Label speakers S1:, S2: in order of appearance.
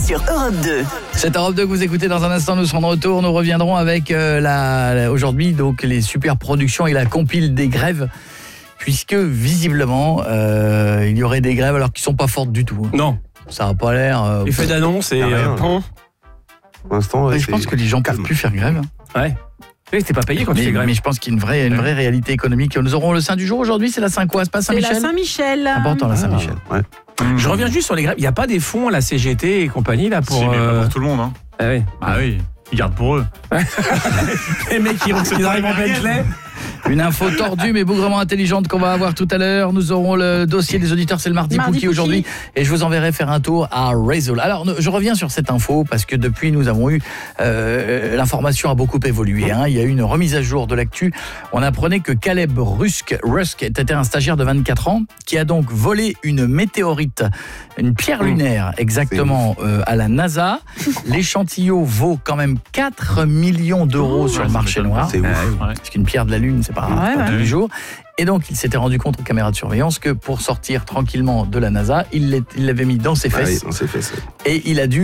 S1: sur Europe 2.
S2: C'est Europe 2 que vous écoutez dans un instant. Nous serons de retour. Nous reviendrons avec aujourd'hui donc les super productions et la compile des grèves. Puisque visiblement il y aurait des grèves alors qu'ils sont pas fortes du tout.
S3: Non.
S2: Ça n'a pas l'air.
S3: Effet d'annonce et
S4: Pour l'instant,
S2: je pense que les gens ne peuvent plus faire grève.
S3: Ouais. Oui, c'était pas payé quand tu fais grève.
S2: Mais je pense qu'il y a une vraie réalité économique. Nous aurons le Saint du jour aujourd'hui, c'est la Saint quoi? C'est pas Saint-Michel?
S5: C'est la Saint-Michel.
S2: Important la Saint-Michel.
S4: Ouais.
S3: Je reviens juste sur les grèves. Il n'y a pas des fonds, la CGT et compagnie là pour.
S6: Si, mais pas pour tout le monde. Hein.
S3: Ah oui.
S6: Ah oui, ils gardent pour eux.
S3: Les mecs qui arrivent en Bentley.
S2: Une info tordue mais bougrement intelligente qu'on va avoir tout à l'heure. Nous aurons le dossier des auditeurs, c'est le mardi Pookie aujourd'hui. Et je vous enverrai faire un tour à Raisel. Alors, je reviens sur cette info parce que depuis, nous avons eu... l'information a beaucoup évolué. Hein. Il y a eu une remise à jour de l'actu. On apprenait que Caleb Rusk était un stagiaire de 24 ans qui a donc volé une météorite, une pierre lunaire exactement à la NASA. L'échantillon vaut quand même 4 millions d'euros sur le marché noir.
S4: C'est ouf.
S2: Parce qu'une pierre de la Lune, c'est pas tous les jours. Et donc, il s'était rendu compte aux caméras de surveillance que pour sortir tranquillement de la NASA, il l'avait mis dans ses fesses.
S4: Ah oui, dans ses fesses.
S2: Et il a dû